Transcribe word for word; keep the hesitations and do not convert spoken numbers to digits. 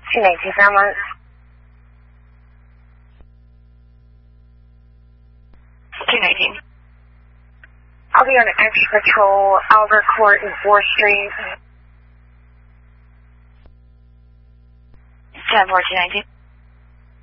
two nineteen Fairmont. two nineteen. I'll be on an extra patrol, Albert Court and fourth Street. ten four two nineteen.